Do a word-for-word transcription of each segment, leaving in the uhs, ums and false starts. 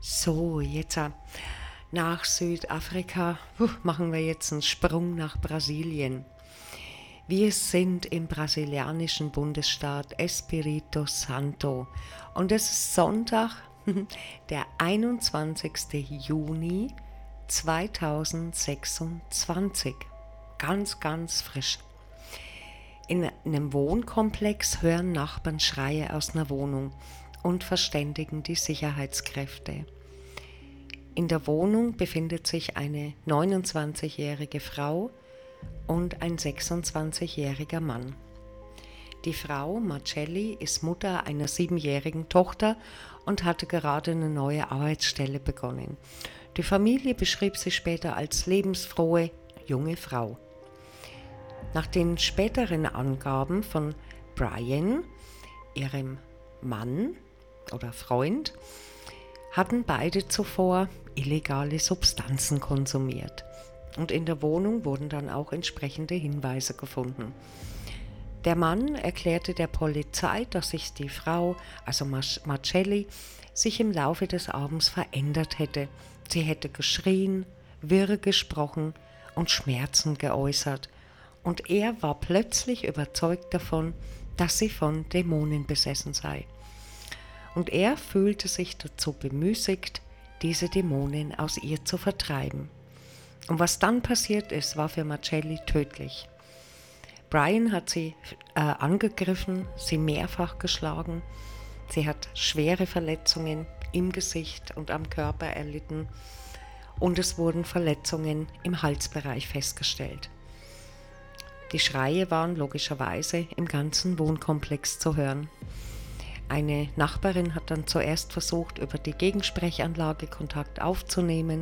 So, jetzt äh, nach Südafrika puh, machen wir jetzt einen Sprung nach Brasilien. Wir sind im brasilianischen Bundesstaat Espírito Santo und es ist Sonntag, der einundzwanzigster Juni zweitausendsechsundzwanzig. Ganz, ganz frisch. In einem Wohnkomplex hören Nachbarn Schreie aus einer Wohnung und verständigen die Sicherheitskräfte. In der Wohnung befindet sich eine neunundzwanzigjährige Frau und ein sechsundzwanzigjähriger Mann. Die Frau, Marcelli, ist Mutter einer siebenjährigen Tochter und hatte gerade eine neue Arbeitsstelle begonnen. Die Familie beschrieb sie später als lebensfrohe junge Frau. Nach den späteren Angaben von Brian, ihrem Mann oder Freund, hatten beide zuvor illegale Substanzen konsumiert. Und in der Wohnung wurden dann auch entsprechende Hinweise gefunden. Der Mann erklärte der Polizei, dass sich die Frau, also Marcelli, sich im Laufe des Abends verändert hätte. Sie hätte geschrien, wirr gesprochen und Schmerzen geäußert. Und er war plötzlich überzeugt davon, dass sie von Dämonen besessen sei. Und er fühlte sich dazu bemüßigt, diese Dämonen aus ihr zu vertreiben. Und was dann passiert ist, war für Marcelli tödlich. Brian hat sie äh, angegriffen, sie mehrfach geschlagen. Sie hat schwere Verletzungen im Gesicht und am Körper erlitten. Und es wurden Verletzungen im Halsbereich festgestellt. Die Schreie waren logischerweise im ganzen Wohnkomplex zu hören. Eine Nachbarin hat dann zuerst versucht, über die Gegensprechanlage Kontakt aufzunehmen.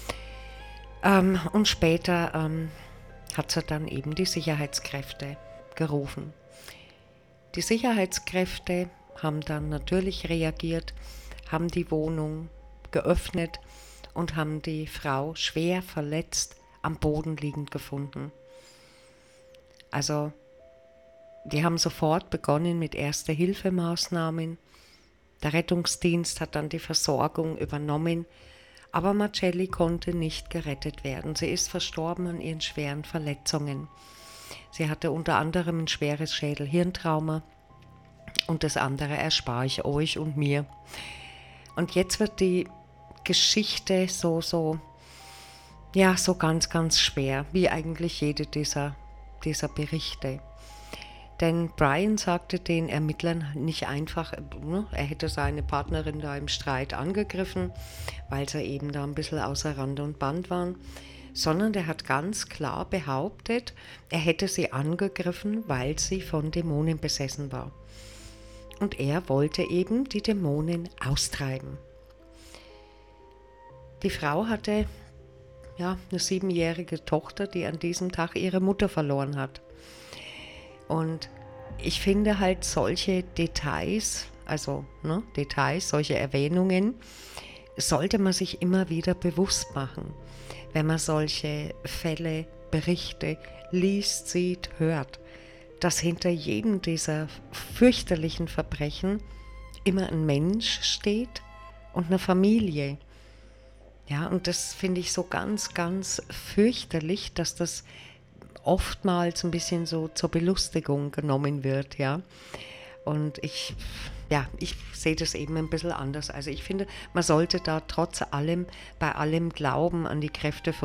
Ähm, und später ähm, hat sie dann eben die Sicherheitskräfte gerufen. Die Sicherheitskräfte haben dann natürlich reagiert, haben die Wohnung geöffnet und haben die Frau schwer verletzt am Boden liegend gefunden. Also, die haben sofort begonnen mit Erste-Hilfe-Maßnahmen. Der Rettungsdienst hat dann die Versorgung übernommen, aber Marcelli konnte nicht gerettet werden. Sie ist verstorben an ihren schweren Verletzungen. Sie hatte unter anderem ein schweres Schädel-Hirntrauma und das andere erspare ich euch und mir. Und jetzt wird die Geschichte so, so, ja, so ganz, ganz schwer, wie eigentlich jede dieser dieser Berichte. Denn Brian sagte den Ermittlern nicht einfach, er hätte seine Partnerin da im Streit angegriffen, weil sie eben da ein bisschen außer Rand und Band waren, sondern der hat ganz klar behauptet, er hätte sie angegriffen, weil sie von Dämonen besessen war. Und er wollte eben die Dämonen austreiben. Die Frau hatte ja, eine siebenjährige Tochter, die an diesem Tag ihre Mutter verloren hat. Und ich finde halt solche Details, also ne, Details, solche Erwähnungen, sollte man sich immer wieder bewusst machen, wenn man solche Fälle, Berichte liest, sieht, hört, dass hinter jedem dieser fürchterlichen Verbrechen immer ein Mensch steht und eine Familie. Ja, und das finde ich so ganz, ganz fürchterlich, dass das oftmals ein bisschen so zur Belustigung genommen wird, ja. Und ich, ja, ich sehe das eben ein bisschen anders. Also ich finde, man sollte da trotz allem, bei allem Glauben an die Kräfte von